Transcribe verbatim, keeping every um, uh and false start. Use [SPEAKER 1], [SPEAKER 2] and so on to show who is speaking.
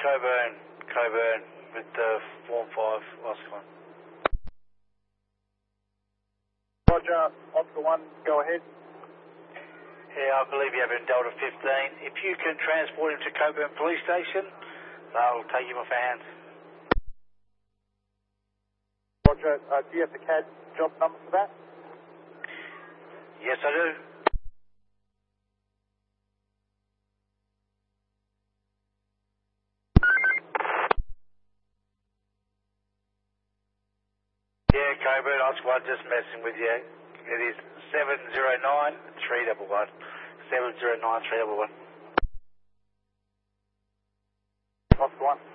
[SPEAKER 1] Coburn, Coburn with the Form five, Oscar one.
[SPEAKER 2] Roger, Oscar one, go ahead.
[SPEAKER 1] Yeah, I believe you have him Delta fifteen. If you can transport him to Coburn Police Station, they'll take him off our hands.
[SPEAKER 2] Roger, uh, do you have the C A D job number for that?
[SPEAKER 1] Yes, I do. Yeah, Coburn, Oscar one, just messing with you. It is seven zero nine three one one. seven zero nine three one one.
[SPEAKER 2] Oscar one.